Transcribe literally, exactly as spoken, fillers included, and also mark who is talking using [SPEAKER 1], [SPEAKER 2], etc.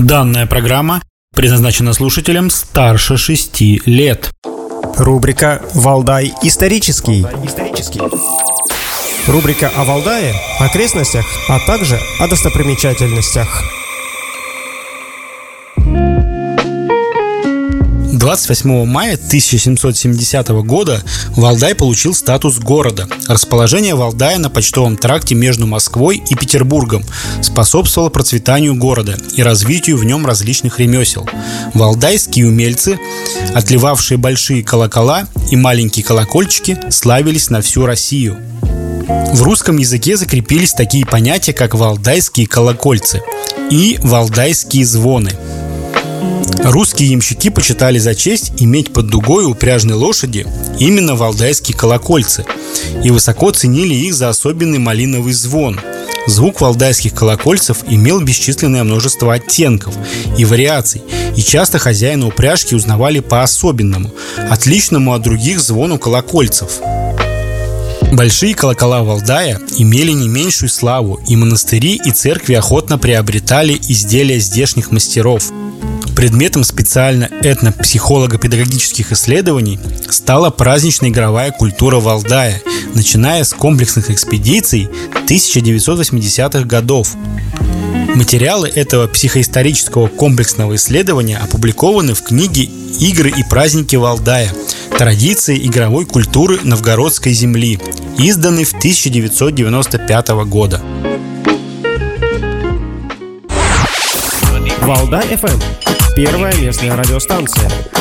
[SPEAKER 1] Данная программа предназначена слушателям старше шести лет.
[SPEAKER 2] Рубрика «Валдай исторический». Рубрика о Валдае, окрестностях, а также о достопримечательностях.
[SPEAKER 1] двадцать восьмого мая тысяча семьсот семидесятого года Валдай получил статус города. Расположение Валдая на почтовом тракте между Москвой и Петербургом способствовало процветанию города и развитию в нем различных ремесел. Валдайские умельцы, отливавшие большие колокола и маленькие колокольчики, славились на всю Россию. В русском языке закрепились такие понятия, как валдайские колокольцы и валдайские звоны. Русские ямщики почитали за честь иметь под дугой упряжной лошади именно валдайские колокольцы и высоко ценили их за особенный малиновый звон. Звук валдайских колокольцев имел бесчисленное множество оттенков и вариаций, и часто хозяина упряжки узнавали по-особенному, отличному от других звону колокольцев. Большие колокола Валдая имели не меньшую славу, и монастыри и церкви охотно приобретали изделия здешних мастеров. Предметом специально этно-психолого-педагогических исследований стала праздничная игровая культура Валдая, начиная с комплексных экспедиций тысяча девятьсот восьмидесятых годов. Материалы этого психоисторического комплексного исследования опубликованы в книге «Игры и праздники Валдая. Традиции игровой культуры новгородской земли», изданной в тысяча девятьсот девяносто пятого года.
[SPEAKER 2] Валдай эф эм. Первая местная радиостанция.